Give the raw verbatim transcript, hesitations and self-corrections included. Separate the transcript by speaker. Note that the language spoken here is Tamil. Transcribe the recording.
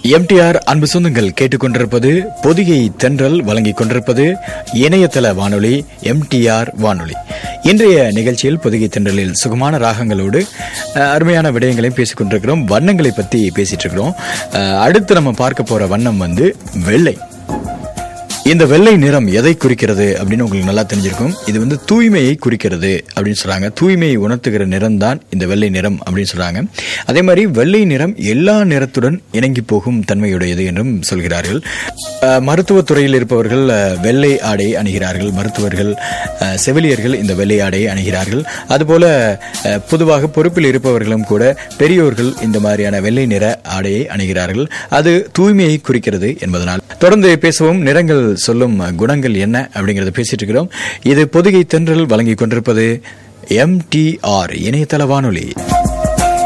Speaker 1: எம்டிஆர் அன்பு சொந்தங்கள் கேட்டுக்கொண்டிருப்பது பொதிகை தென்றல் வழங்கிக் கொண்டிருப்பது இணையதள வானொலி எம்டிஆர் வானொலி. இன்றைய நிகழ்ச்சியில் பொதிகை தென்றலில் சுகமான ராகங்களோடு அருமையான விடயங்களையும் பேசிக் கொண்டிருக்கிறோம். வண்ணங்களை பற்றி பேசிட்டு இருக்கிறோம். அடுத்து நம்ம பார்க்க போற வண்ணம் வந்து வெள்ளை. இந்த வெள்ளை நிறம் எதை குறிக்கிறது அப்படின்னு உங்களுக்கு நல்லா தெரிஞ்சிருக்கும். இது வந்து தூய்மையை குறிக்கிறது அப்படின்னு சொல்றாங்க. தூய்மையை உணர்த்துகிற நிறம் தான் இந்த வெள்ளை நிறம் அப்படின்னு சொல்றாங்க. அதே மாதிரி வெள்ளை நிறம் எல்லா நிறத்துடன் இணங்கி போகும் தன்மையுடையது என்றும் சொல்கிறார்கள். மருத்துவத்துறையில் இருப்பவர்கள் வெள்ளை ஆடை அணிகிறார்கள். மருத்துவர்கள், செவிலியர்கள் இந்த வெள்ளை ஆடையை அணிகிறார்கள். அதுபோல பொதுவாக பொறுப்பில் இருப்பவர்களும் கூட பெரியோர்கள் இந்த மாதிரியான வெள்ளை நிற ஆடையை அணிகிறார்கள். அது தூய்மையை குறிக்கிறது என்பதனால். தொடர்ந்து பேசுவோம். நிறங்கள் சொல்லும் குணங்கள் என்ன அப்படிங்கறத பேசிட்டு இருக்கிறோம். இது பொதிகை தென்றல் வழங்கிக் கொண்டிருப்பது எம்டிஆர் இணையதள வானொலி.